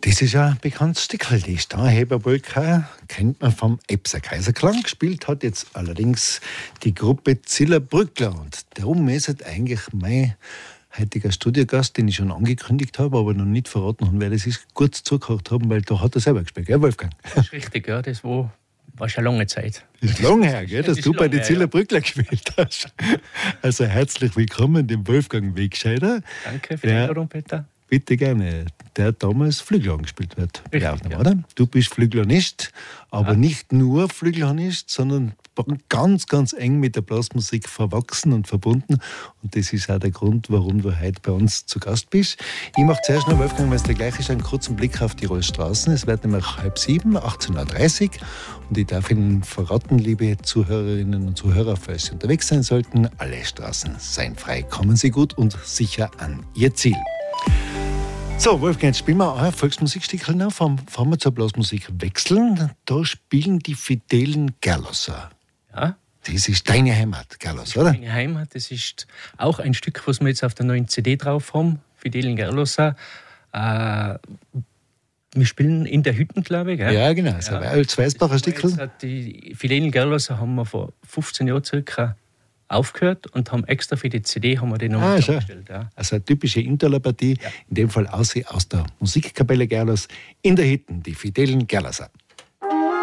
Das ist ein bekanntes Stückchen. Die Starheberpolka kennt man vom Epser Kaiserklang. Gespielt hat jetzt allerdings die Gruppe Zillerbrückler. Und darum ist eigentlich mein heutiger Studiogast, den ich schon angekündigt habe, aber noch nicht verraten habe, wer das ist, kurz zugehört haben, weil da hat er selber gespielt, gell, Wolfgang? Das ist richtig, ja, das war schon lange Zeit. Das ist lange her, gell, dass du bei den Zillerbrückler gespielt hast. Also herzlich willkommen, dem Wolfgang Wegscheider. Danke für die Einladung, Peter. Bitte gerne, der damals Flügel angespielt wird. Richtig, ja. Oder? Du bist Flügelhornist, aber nicht nur Flügelhornist, sondern ganz, ganz eng mit der Blasmusik verwachsen und verbunden. Und das ist auch der Grund, warum du heute bei uns zu Gast bist. Ich mache zuerst noch, Wolfgang, wenn es der gleich ist, einen kurzen Blick auf die Rollstraßen. Es wird nämlich 6:30, 18:30 Uhr. Und ich darf Ihnen verraten, liebe Zuhörerinnen und Zuhörer, falls Sie unterwegs sein sollten, alle Straßen seien frei. Kommen Sie gut und sicher an Ihr Ziel. So, Wolfgang, jetzt spielen wir auch ein Volksmusikstückchen auf. Fahren wir zur Blasmusik wechseln. Da spielen die Fidelen Gerlosser. Ja. Das ist deine Heimat, Gerlos, oder? Meine Heimat, das ist auch ein Stück, was wir jetzt auf der neuen CD drauf haben. Fidelen Gerlosser. Wir spielen in der Hütten, glaube ich. Gell? Ja, genau. Das ist ein Weißbacher Stückchen. Die Fidelen Gerlosser haben wir vor 15 Jahren circa aufgehört und haben extra für die CD haben wir den nochmal aufgestellt. Ja. Also eine typische Interla-Partie, in dem Fall aus der Musikkapelle Gerlos in der Hütten, die Fidelen Gerlosser.